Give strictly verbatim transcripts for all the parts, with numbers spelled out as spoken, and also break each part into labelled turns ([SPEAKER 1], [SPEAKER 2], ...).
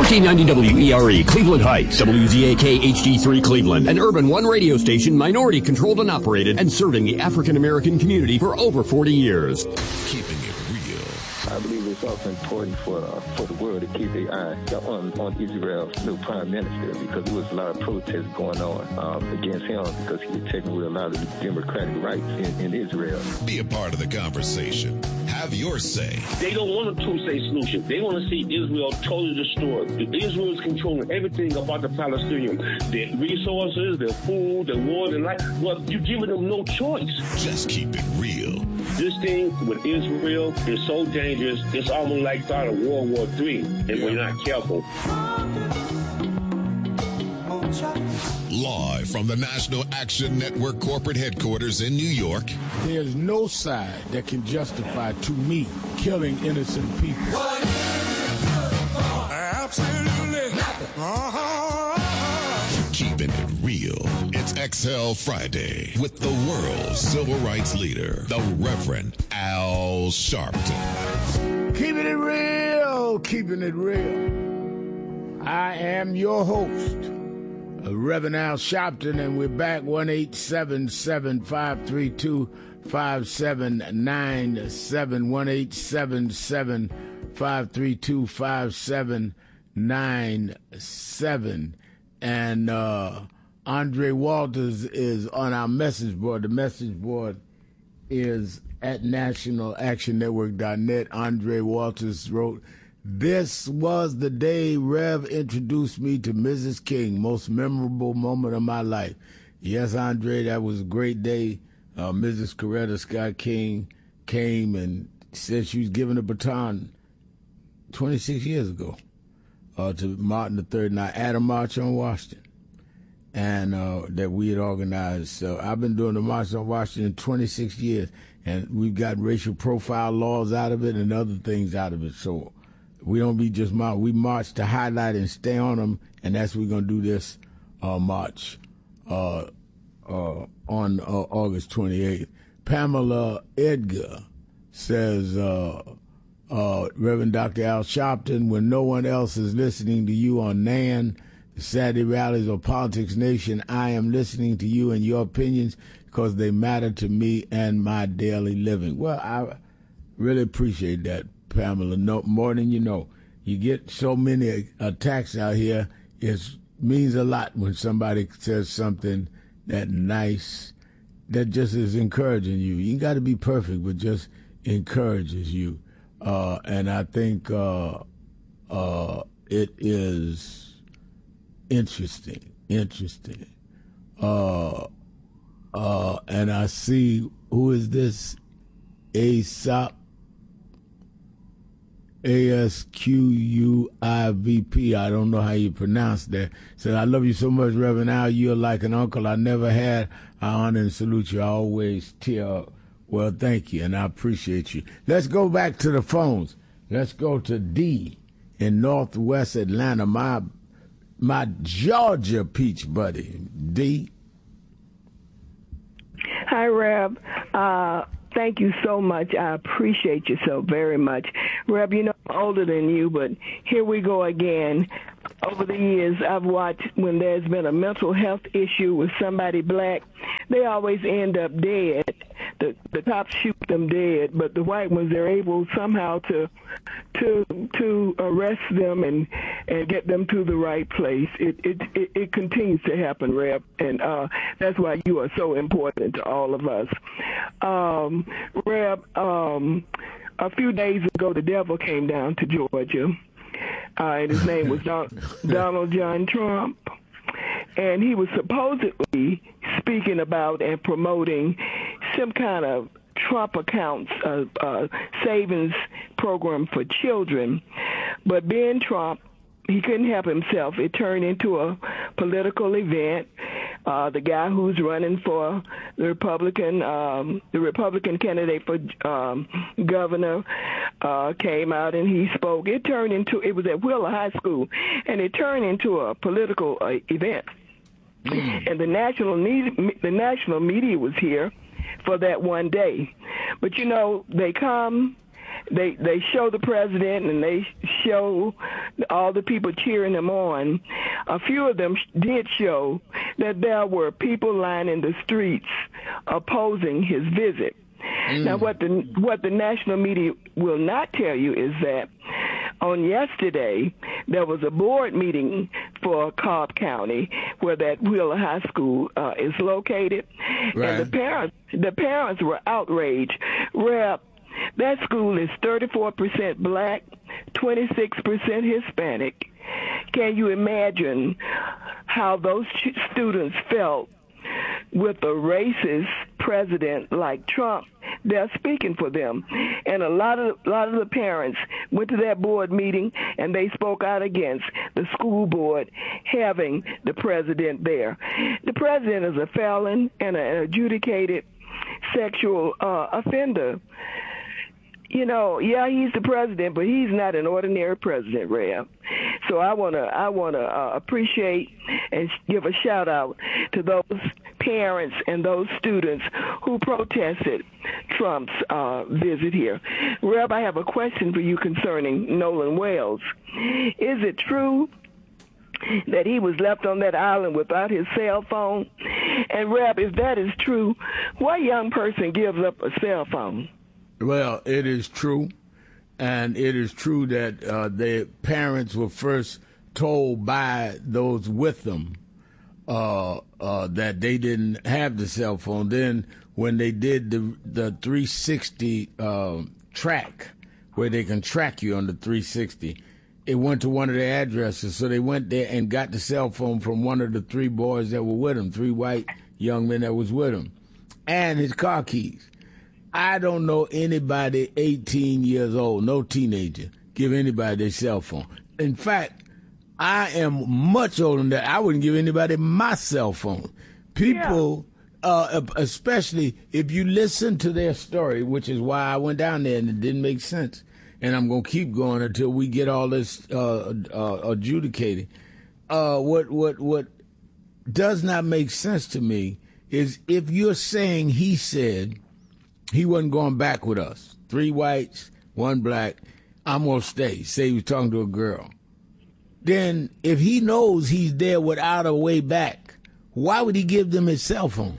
[SPEAKER 1] fourteen ninety W E R E, Cleveland Heights, W Z A K H D three Cleveland, an Urban One radio station, minority controlled and operated, and serving the African American community for over forty years.
[SPEAKER 2] Keeping it real.
[SPEAKER 3] I believe it's also important for uh, for the world to keep their eye on, on Israel's new prime minister, because there was a lot of protests going on um, against him because he was taking away a lot of the democratic rights in, in Israel.
[SPEAKER 2] Be a part of the conversation. Have your say.
[SPEAKER 4] They don't want a two-state solution. They want to see Israel totally destroyed. Israel is controlling everything about the Palestinians. Their resources, their food, their water, their life. Well, you're giving them no choice.
[SPEAKER 2] Just keep it real.
[SPEAKER 4] This thing with Israel is so dangerous, it's almost like start of World War Three, if yeah. we're not careful.
[SPEAKER 2] Live from the National Action Network corporate headquarters in New York.
[SPEAKER 5] There's no side that can justify, to me, killing innocent people.
[SPEAKER 2] Absolutely nothing. Uh-huh. Keeping it real. It's X L Friday with the world's civil rights leader, the Reverend Al Sharpton.
[SPEAKER 5] Keeping it real, keeping it real. I am your host, Reverend Al Sharpton, and we're back. One eight seven seven, five three two, five seven nine seven. one eight seven seven, five three two, five seven nine seven. And uh, Andre Walters is on our message board. The message board is at national action network dot net. Andre Walters wrote, "This was the day Rev introduced me to Missus King, most memorable moment of my life." Yes, Andre, that was a great day. Uh, Missus Coretta Scott King came and said she was given a baton twenty-six years ago uh, to Martin the Third and I at a March on Washington, and uh, that we had organized. So I've been doing the March on Washington twenty-six years, and we've got racial profile laws out of it and other things out of it. So we don't be just march. We march to highlight and stay on them, and that's what we're going to do this uh, march uh, uh, on uh, August twenty-eighth. Pamela Edgar says, uh, uh, Reverend Doctor Al Sharpton, when no one else is listening to you on N A N, the Saturday rallies or Politics Nation, I am listening to you and your opinions because they matter to me and my daily living. Well, I really appreciate that, Pamela. No, more than you know. You get so many attacks out here, it means a lot when somebody says something that nice, that just is encouraging you. You got to be perfect, but just encourages you. Uh, and I think uh, uh, it is interesting, interesting. Uh, uh, and I see, who is this? Aesop. A S Q U I V P. I don't know how you pronounce that. Said, I love you so much, Reverend Al. You're like an uncle I never had. I honor and salute you. I always tear up. Well, thank you, and I appreciate you. Let's go back to the phones. Let's go to D in Northwest Atlanta, my my Georgia peach buddy. D.
[SPEAKER 6] Hi, Rev. Uh, thank you so much. I appreciate you so very much. Rev, you know, I'm older than you, but here we go again. Over the years, I've watched when there's been a mental health issue with somebody black, they always end up dead. The the cops shoot them dead, but the white ones, they're able somehow to to to arrest them and and get them to the right place. It it it, it continues to happen, Rev, and uh, that's why you are so important to all of us. Um, Rev, um, a few days ago, the devil came down to Georgia. Uh, and his name was Don- Donald John Trump. And he was supposedly speaking about and promoting some kind of Trump accounts, uh, uh, savings program for children. But being Trump, he couldn't help himself. It turned into a political event. Uh, the guy who's running for the Republican, um, the Republican candidate for um, governor, uh, came out and he spoke. It turned into, it was at Wheeler High School, and it turned into a political uh, event. Mm. And the national need, the national media was here for that one day. But you know, they come they they show the president and they show all the people cheering him on. A few of them did show that there were people lining the streets opposing his visit. Mm. Now, what the what the national media will not tell you is that on yesterday there was a board meeting for Cobb County, where that Wheeler High School uh, is located, right. and the parents the parents were outraged. Rep, that school is thirty-four percent black, twenty-six percent Hispanic. Can you imagine how those ch- students felt with a racist president like Trump? They're speaking for them, and a lot of a lot of the parents went to that board meeting and they spoke out against the school board having the president there. The president is a felon and an adjudicated sexual uh, offender. You know, yeah, he's the president, but he's not an ordinary president, Rev. So I want to I want to uh, appreciate and give a shout out to those parents and those students who protested Trump's uh, visit here. Rev, I have a question for you concerning Nolan Wells. Is it true that he was left on that island without his cell phone? And Rev, if that is true, what young person gives up a cell phone?
[SPEAKER 5] Well, it is true, and it is true that uh, their parents were first told by those with them uh, uh, that they didn't have the cell phone. Then when they did the the three sixty uh, track, where they can track you on the three sixty, it went to one of their addresses. So they went there and got the cell phone from one of the three boys that were with him, three white young men that was with him, and his car keys. I don't know anybody eighteen years old, no teenager, give anybody their cell phone. In fact, I am much older than that. I wouldn't give anybody my cell phone. People, yeah. uh, especially if you listen to their story, which is why I went down there and it didn't make sense. And I'm going to keep going until we get all this uh, uh, adjudicated. Uh, what, what, what does not make sense to me is if you're saying he said he wasn't going back with us. Three whites, one black. I'm going to stay. Say he was talking to a girl. Then if he knows he's there without a way back, why would he give them his cell phone?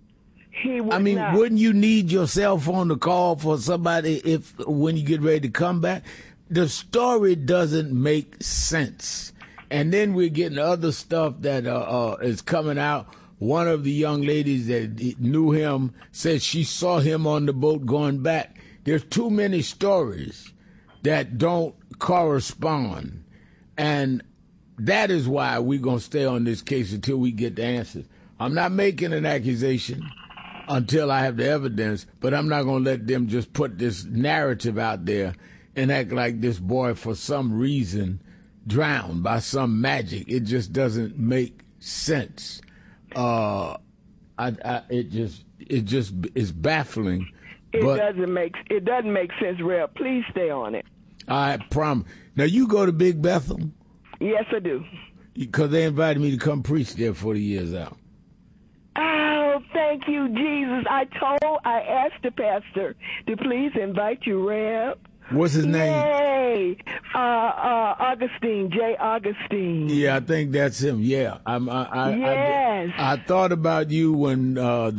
[SPEAKER 6] He would
[SPEAKER 5] I mean,
[SPEAKER 6] not.
[SPEAKER 5] Wouldn't you need your cell phone to call for somebody if when you get ready to come back? The story doesn't make sense. And then we're getting other stuff that uh, uh, is coming out. One of the young ladies that knew him said she saw him on the boat going back. There's too many stories that don't correspond. And that is why we're going to stay on this case until we get the answers. I'm not making an accusation until I have the evidence, but I'm not going to let them just put this narrative out there and act like this boy, for some reason, drowned by some magic. It just doesn't make sense. Uh, I, I, it just, it just is baffling.
[SPEAKER 6] It
[SPEAKER 5] but,
[SPEAKER 6] doesn't make, it doesn't make sense, Rev. Please stay on it.
[SPEAKER 5] I promise. Now you go to Big Bethel?
[SPEAKER 6] Yes, I do.
[SPEAKER 5] Because they invited me to come preach there for the years out.
[SPEAKER 6] Oh, thank you, Jesus. I told, I asked the pastor to please invite you, Rev.
[SPEAKER 5] What's his name?
[SPEAKER 6] Yay! Uh, uh, Augustine, J. Augustine.
[SPEAKER 5] Yeah, I think that's him. Yeah, I'm. I, I,
[SPEAKER 6] yes.
[SPEAKER 5] I, I thought about you when uh,